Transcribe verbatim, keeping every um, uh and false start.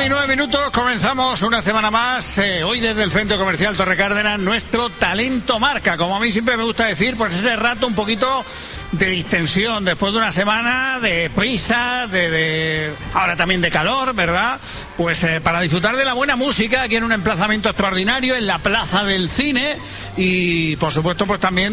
y nueve minutos, comenzamos una semana más, eh, hoy desde el Centro Comercial Torre Cárdenas, nuestro Talento Marca, como a mí siempre me gusta decir, pues ese rato un poquito de distensión, después de una semana de prisa, de, de ahora también de calor, ¿verdad? Pues eh, para disfrutar de la buena música aquí en un emplazamiento extraordinario, en la Plaza del Cine, y por supuesto pues también